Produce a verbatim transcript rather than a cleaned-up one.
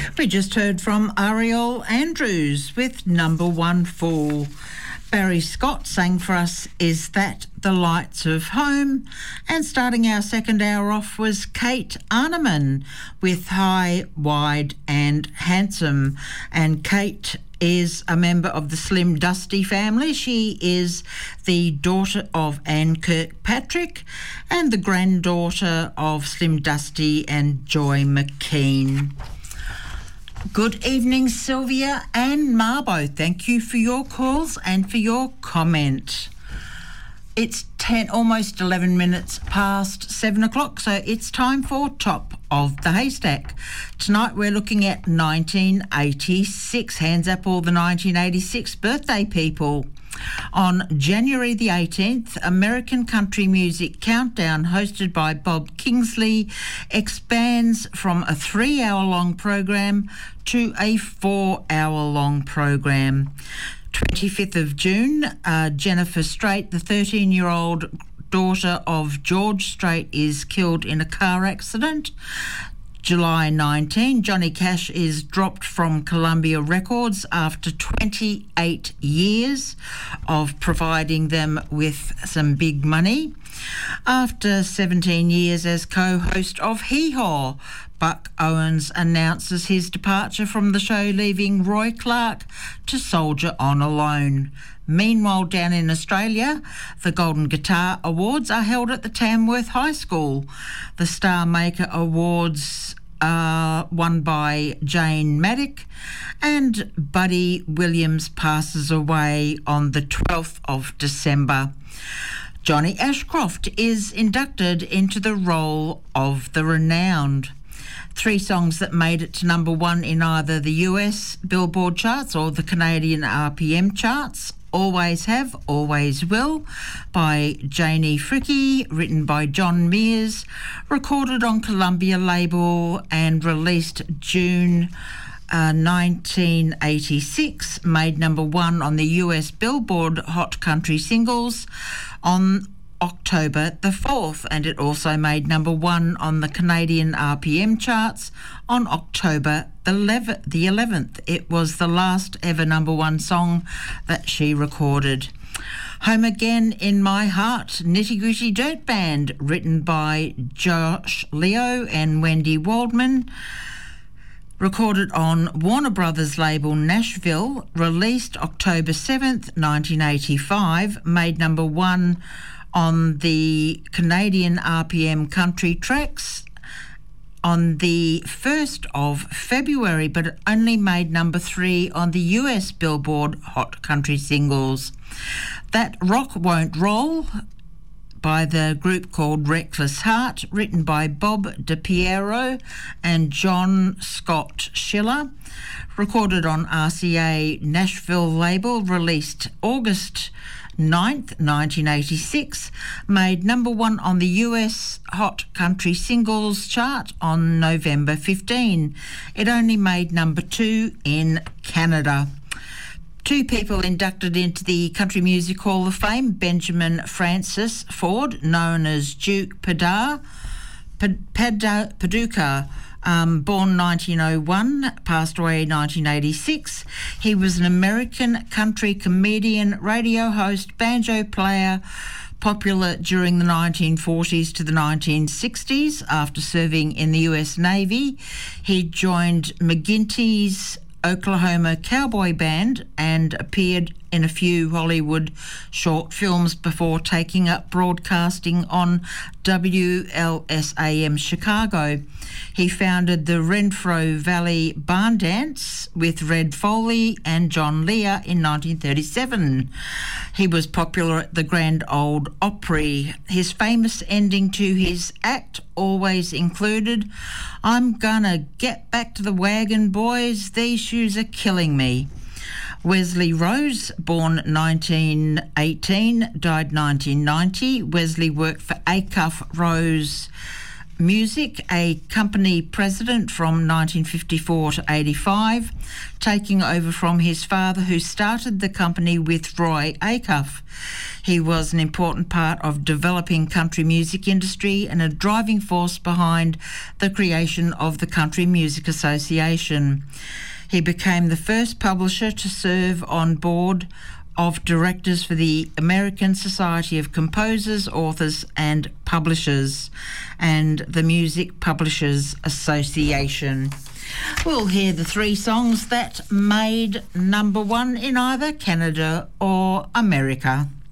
We just heard from Ariel Andrews with Number One Fool. Barry Scott sang for us Is That the Lights of Home? And starting our second hour off was Kate Arneman with High, Wide and Handsome. And Kate is a member of the Slim Dusty family. She is the daughter of Anne Kirkpatrick and the granddaughter of Slim Dusty and Joy McKean. Good evening, Sylvia and Marbo. Thank you for your calls and for your comment. It's ten, almost eleven minutes past seven o'clock, so it's time for Top of the Haystack. Tonight we're looking at nineteen eighty-six. Hands up all the nineteen eighty-six birthday people. On January the eighteenth, American Country Music Countdown, hosted by Bob Kingsley, expands from a three-hour-long program to a four-hour-long program. twenty-fifth of June, uh, Jennifer Strait, the thirteen-year-old daughter of George Strait, is killed in a car accident. July nineteenth, Johnny Cash is dropped from Columbia Records after twenty-eight years of providing them with some big money. After seventeen years as co-host of Hee Haw, Buck Owens announces his departure from the show, leaving Roy Clark to soldier on alone. Meanwhile, down in Australia, the Golden Guitar Awards are held at the Tamworth High School. The Star Maker Awards are won by Jane Maddock, and Buddy Williams passes away on the twelfth of December. Johnny Ashcroft is inducted into the Roll of the Renowned. Three songs that made it to number one in either the U S Billboard charts or the Canadian R P M charts. Always Have, Always Will by Janie Fricke, written by John Mears, recorded on Columbia label and released June uh, nineteen eighty-six, made number one on the U S Billboard Hot Country Singles on October the fourth, and it also made number one on the Canadian R P M charts on October the eleventh. It was the last ever number one song that she recorded. Home Again in My Heart, Nitty Gritty Dirt Band, written by Josh Leo and Wendy Waldman, recorded on Warner Brothers label Nashville, released October seventh, nineteen eighty-five, made number one on the Canadian R P M country tracks on the first of February, but it only made number three on the U S Billboard Hot Country Singles. That Rock Won't Roll by the group called Reckless Heart, written by Bob DiPiero and John Scott Schiller, recorded on R C A Nashville label, released August ninth, nineteen eighty-six, made number one on the U S Hot Country Singles chart on November fifteenth. It only made number two in Canada. Two people inducted into the Country Music Hall of Fame: Benjamin Francis Ford, known as Duke Padar, Paducah, Um, born nineteen oh one, passed away nineteen eighty-six. He was an American country comedian, radio host, banjo player, popular during the nineteen forties to the nineteen sixties. After serving in the U S Navy, he joined McGinty's Oklahoma Cowboy Band and appeared in a few Hollywood short films before taking up broadcasting on W L S A M Chicago. He founded the Renfro Valley Barn Dance with Red Foley and John Lear in nineteen thirty-seven. He was popular at the Grand Ole Opry. His famous ending to his act always included, "I'm gonna get back to the wagon, boys, these shoes are killing me." Wesley Rose, born nineteen eighteen, died nineteen ninety. Wesley worked for Acuff Rose Music, a company president from nineteen fifty-four to eighty-five, taking over from his father, who started the company with Roy Acuff. He was an important part of developing country music industry and a driving force behind the creation of the Country Music Association. He became the first publisher to serve on board of directors for the American Society of Composers, Authors and Publishers and the Music Publishers Association. We'll hear the three songs that made number one in either Canada or America.